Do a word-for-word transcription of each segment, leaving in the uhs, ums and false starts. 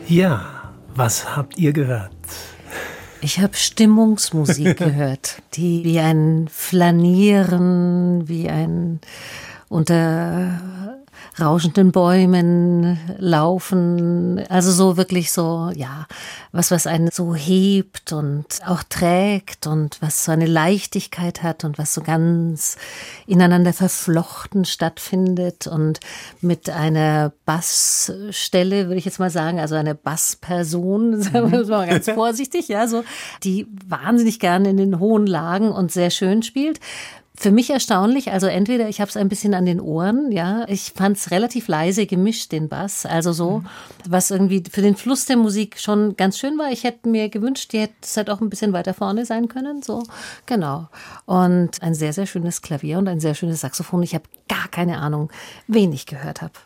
Ja, was habt ihr gehört? Ich habe Stimmungsmusik gehört, die wie ein Flanieren, wie ein unter rauschenden Bäumen laufen, also so wirklich so, ja, was, was einen so hebt und auch trägt und was so eine Leichtigkeit hat und was so ganz ineinander verflochten stattfindet und mit einer Bassstelle, würde ich jetzt mal sagen, also eine Bassperson, sagen wir mal ganz vorsichtig, ja, so, die wahnsinnig gerne in den hohen Lagen und sehr schön spielt. Für mich erstaunlich, also entweder ich habe es ein bisschen an den Ohren, ja, ich fand es relativ leise gemischt, den Bass, also so, mhm. was irgendwie für den Fluss der Musik schon ganz schön war. Ich hätte mir gewünscht, die hätte es halt auch ein bisschen weiter vorne sein können, so, genau. Und ein sehr, sehr schönes Klavier und ein sehr schönes Saxophon. Ich habe gar keine Ahnung, wen ich gehört habe.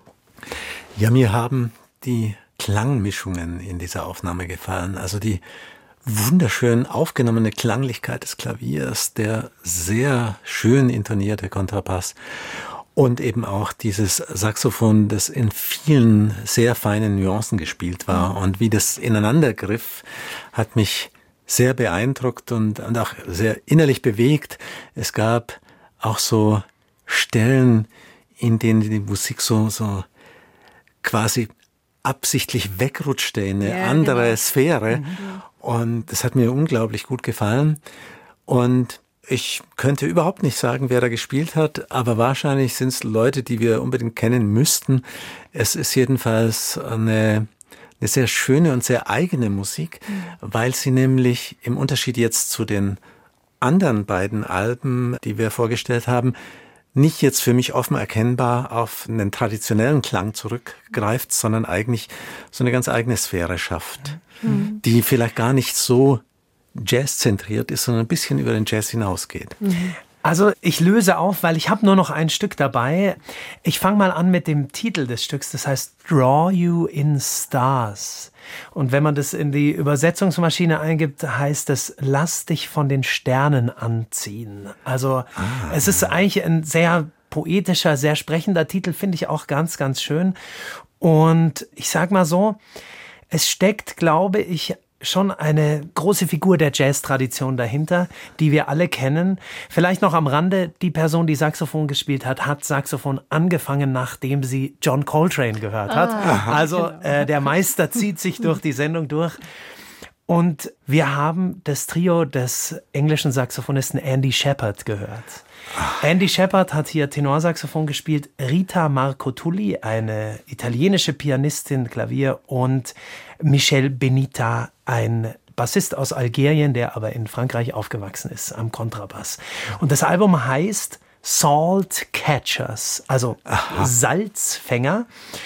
Ja, mir haben die Klangmischungen in dieser Aufnahme gefallen, also die wunderschön aufgenommene Klanglichkeit des Klaviers, der sehr schön intonierte Kontrabass und eben auch dieses Saxophon, das in vielen sehr feinen Nuancen gespielt war. Und wie das ineinander griff, hat mich sehr beeindruckt und, und auch sehr innerlich bewegt. Es gab auch so Stellen, in denen die Musik so, so quasi absichtlich wegrutschte in eine ja, andere genau. Sphäre. Mhm. Und das hat mir unglaublich gut gefallen. Und ich könnte überhaupt nicht sagen, wer da gespielt hat, aber wahrscheinlich sind es Leute, die wir unbedingt kennen müssten. Es ist jedenfalls eine, eine sehr schöne und sehr eigene Musik, mhm. weil sie nämlich im Unterschied jetzt zu den anderen beiden Alben, die wir vorgestellt haben, nicht jetzt für mich offen erkennbar auf einen traditionellen Klang zurückgreift, sondern eigentlich so eine ganz eigene Sphäre schafft, mhm. die vielleicht gar nicht so jazzzentriert ist, sondern ein bisschen über den Jazz hinausgeht. Mhm. Also ich löse auf, weil ich habe nur noch ein Stück dabei. Ich fange mal an mit dem Titel des Stücks, das heißt Draw You in Stars. Und wenn man das in die Übersetzungsmaschine eingibt, heißt es, lass dich von den Sternen anziehen. Also ah. es ist eigentlich ein sehr poetischer, sehr sprechender Titel, finde ich auch ganz, ganz schön. Und ich sag mal so, es steckt, glaube ich, schon eine große Figur der Jazz-Tradition dahinter, die wir alle kennen. Vielleicht noch am Rande, die Person, die Saxophon gespielt hat, hat Saxophon angefangen, nachdem sie John Coltrane gehört hat. Ah, also äh, der Meister zieht sich durch die Sendung durch. Und wir haben das Trio des englischen Saxophonisten Andy Shepard gehört. Andy Shepard hat hier Tenorsaxophon gespielt, Rita Marcotulli, eine italienische Pianistin, Klavier, und Michel Benita, ein Bassist aus Algerien, der aber in Frankreich aufgewachsen ist, am Kontrabass. Und das Album heißt Salt Catchers, also Aha. Salzfänger.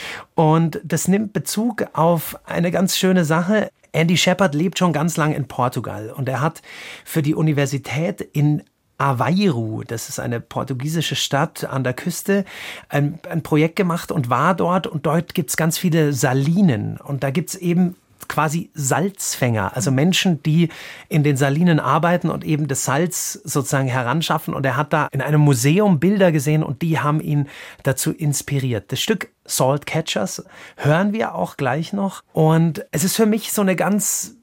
Und das nimmt Bezug auf eine ganz schöne Sache. Andy Shepard lebt schon ganz lang in Portugal und er hat für die Universität in Aveiro, das ist eine portugiesische Stadt an der Küste, ein, ein Projekt gemacht und war dort. Und dort gibt's ganz viele Salinen. Und da gibt's eben quasi Salzfänger, also Menschen, die in den Salinen arbeiten und eben das Salz sozusagen heranschaffen. Und er hat da in einem Museum Bilder gesehen und die haben ihn dazu inspiriert. Das Stück Salt Catchers hören wir auch gleich noch. Und es ist für mich so eine ganz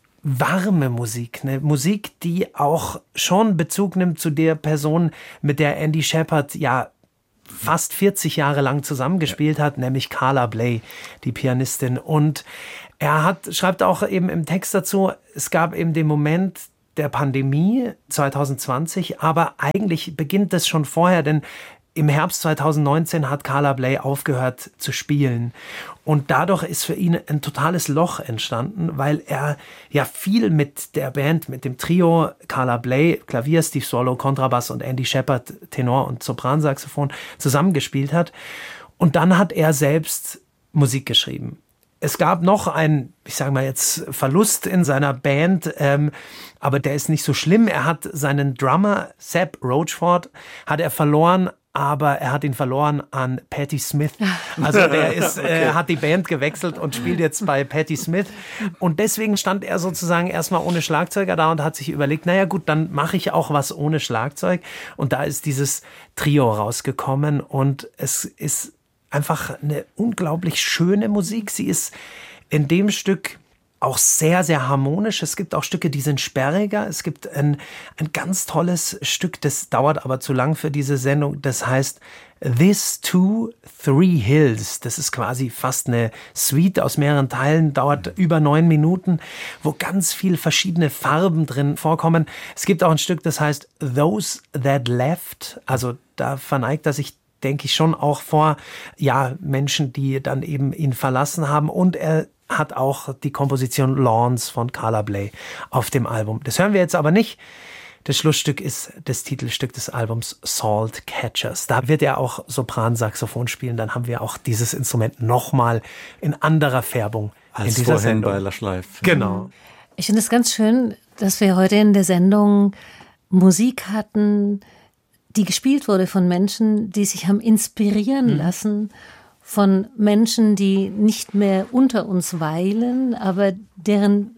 warme Musik, eine Musik, die auch schon Bezug nimmt zu der Person, mit der Andy Shepard ja fast vierzig Jahre lang zusammengespielt hat, nämlich Carla Bley, die Pianistin. Und er hat, schreibt auch eben im Text dazu, es gab eben den Moment der Pandemie zwanzig zwanzig, aber eigentlich beginnt das schon vorher, denn im Herbst zwanzig neunzehn hat Carla Bley aufgehört zu spielen. Und dadurch ist für ihn ein totales Loch entstanden, weil er ja viel mit der Band, mit dem Trio Carla Bley, Klavier, Steve Swallow, Kontrabass und Andy Shepard, Tenor und Sopransaxophon zusammengespielt hat. Und dann hat er selbst Musik geschrieben. Es gab noch einen, ich sage mal jetzt, Verlust in seiner Band, ähm, aber der ist nicht so schlimm. Er hat seinen Drummer, Seb Rochford, hat er verloren, aber er hat ihn verloren an Patti Smith. Also der ist, okay. äh, hat die Band gewechselt und spielt jetzt bei Patti Smith. Und deswegen stand er sozusagen erstmal ohne Schlagzeuger da und hat sich überlegt, naja gut, dann mache ich auch was ohne Schlagzeug. Und da ist dieses Trio rausgekommen und es ist einfach eine unglaublich schöne Musik. Sie ist in dem Stück auch sehr, sehr harmonisch. Es gibt auch Stücke, die sind sperriger. Es gibt ein, ein ganz tolles Stück, das dauert aber zu lang für diese Sendung. Das heißt This Two, Three Hills. Das ist quasi fast eine Suite aus mehreren Teilen, dauert über neun Minuten, wo ganz viel verschiedene Farben drin vorkommen. Es gibt auch ein Stück, das heißt Those That Left. Also da verneigt er sich, denke ich, schon auch vor, ja, Menschen, die dann eben ihn verlassen haben. Und er hat auch die Komposition Lawns von Carla Bley auf dem Album. Das hören wir jetzt aber nicht. Das Schlussstück ist das Titelstück des Albums Salt Catchers. Da wird er auch Sopransaxophon spielen. Dann haben wir auch dieses Instrument nochmal in anderer Färbung als in dieser vorhin Sendung. Bei La Schleif. Genau. Ich finde es ganz schön, dass wir heute in der Sendung Musik hatten, die gespielt wurde von Menschen, die sich haben inspirieren mhm. lassen von Menschen, die nicht mehr unter uns weilen, aber deren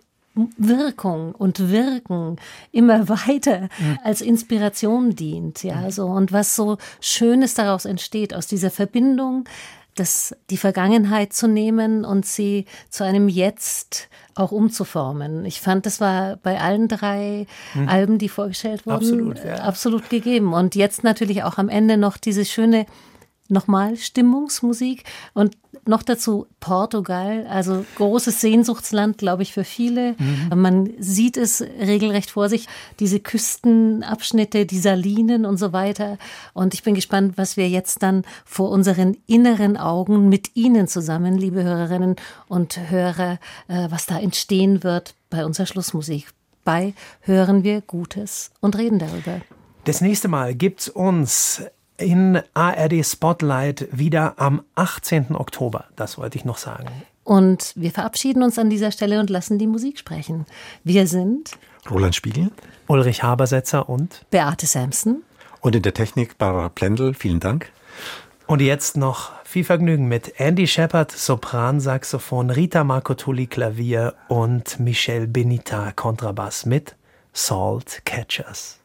Wirkung und Wirken immer weiter mhm. als Inspiration dient, ja, so. Und was so Schönes daraus entsteht, aus dieser Verbindung, das, die Vergangenheit zu nehmen und sie zu einem Jetzt auch umzuformen. Ich fand, das war bei allen drei mhm. Alben, die vorgestellt wurden, absolut, ja. absolut gegeben. Und jetzt natürlich auch am Ende noch diese schöne nochmal Stimmungsmusik und noch dazu Portugal, also großes Sehnsuchtsland, glaube ich, für viele. Mhm. Man sieht es regelrecht vor sich, diese Küstenabschnitte, die Salinen und so weiter. Und ich bin gespannt, was wir jetzt dann vor unseren inneren Augen mit Ihnen zusammen, liebe Hörerinnen und Hörer, was da entstehen wird bei unserer Schlussmusik. Bei Hören wir Gutes und reden darüber. Das nächste Mal gibt's uns in A R D Spotlight wieder am achtzehnten Oktober. Das wollte ich noch sagen. Und wir verabschieden uns an dieser Stelle und lassen die Musik sprechen. Wir sind Roland Spiegel, Ulrich Habersetzer und Beate Samson. Und in der Technik Barbara Plendl. Vielen Dank. Und jetzt noch viel Vergnügen mit Andy Shepard, Sopransaxophon, Rita Marcotulli, Klavier und Michel Benita, Kontrabass mit Salt Catchers.